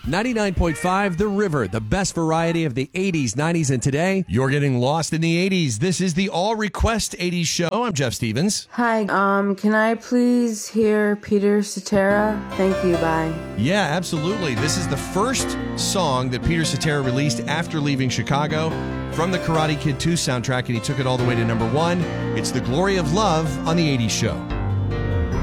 99.5 The River, the best variety of the 80s, 90s, and today. You're getting lost in the 80s. This is the All Request 80s show. I'm Jeff Stevens. Hi, can I please hear Peter Cetera? Thank you, bye. Yeah, absolutely. This is the first song that Peter Cetera released after leaving Chicago from the Karate Kid 2 soundtrack, and he took it all the way to number one. It's The Glory of Love on the 80s show.